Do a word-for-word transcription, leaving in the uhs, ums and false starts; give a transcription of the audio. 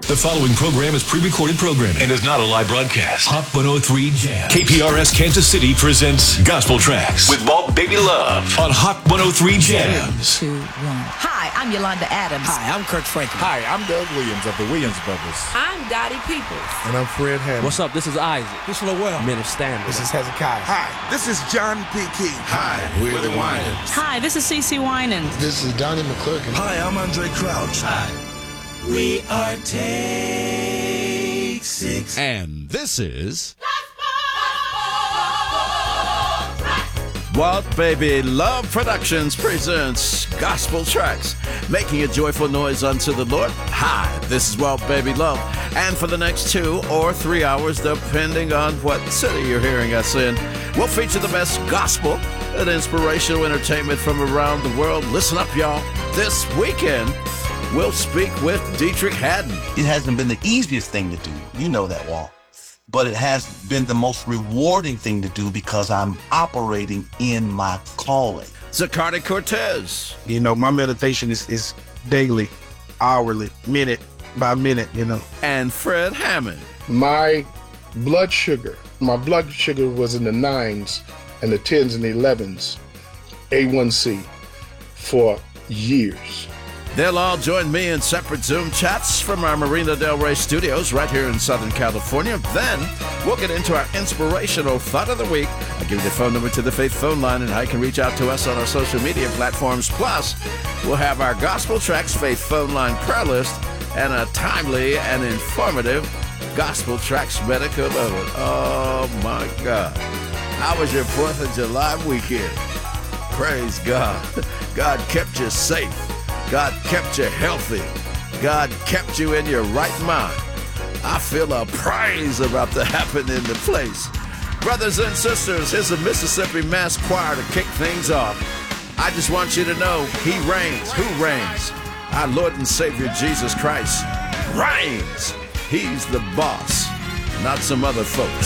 The following program is pre-recorded programming and is not a live broadcast. Hot one oh three Jams. K P R S Kansas City presents Gospel Tracks with Walt Baby Love on Hot one oh three Jams. Three, two, one. Hi, I'm Yolanda Adams. Hi, I'm Kirk Franklin. Hi, I'm Doug Williams of the Williams Brothers. I'm Dottie Peoples. And I'm Fred Hammond. What's up? This is Isaac. This is Lowell. Men of Standard. This is Hezekiah. Hi, this is John P. Key. Hi, we're the Winans. Hi, this is Cece Winans. This is Donnie McClurkin. Hi, I'm Andre Crouch. Hi. We are Take Six. And this is Walt Baby Love Productions presents Gospel Tracks, making a joyful noise unto the Lord. Hi, this is Walt Baby Love. And for the next two or three hours, depending on what city you're hearing us in, we'll feature the best gospel and inspirational entertainment from around the world. Listen up, y'all. This weekend, we'll speak with Dietrich Haddon. It hasn't been the easiest thing to do. You know that, Walt. But it has been the most rewarding thing to do because I'm operating in my calling. Zacardi Cortez. You know, my meditation is, is daily, hourly, minute by minute, you know. And Fred Hammond. My blood sugar, my blood sugar was in the nines and the tens and the elevens, A one C, for years. They'll all join me in separate Zoom chats from our Marina Del Rey studios right here in Southern California. Then we'll get into our inspirational thought of the week. I'll give you the phone number to the Faith phone line and how you can reach out to us on our social media platforms. Plus, we'll have our Gospel Tracks Faith phone line prayer list and a timely and informative Gospel Tracks medical moment. Oh, my God. How was your fourth of July weekend? Praise God. God kept you safe. God kept you healthy. God kept you in your right mind. I feel a praise about to happen in the place. Brothers and sisters, here's the Mississippi Mass Choir to kick things off. I just want you to know He reigns. Who reigns? Our Lord and Savior Jesus Christ reigns. He's the boss, not some other folks.